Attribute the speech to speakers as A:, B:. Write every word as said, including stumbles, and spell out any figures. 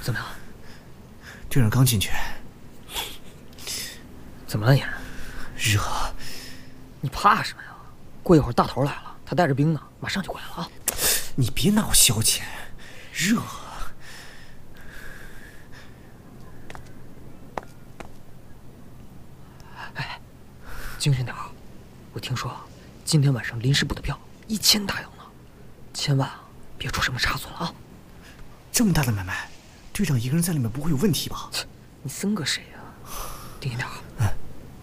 A: 怎么样？
B: 队长刚进去。
A: 怎么了你？
B: 热。
A: 你怕什么呀？过一会儿大头来了，他带着兵呢，马上就过来了啊！
B: 你别拿我消遣，热。
A: 哎，精神点儿！我听说今天晚上临时补的票一千大洋呢，千万啊别出什么差错了啊！
B: 这么大的买卖，队长一个人在里面不会有问题吧？
A: 你森个谁呀？盯紧点儿。
B: 嗯。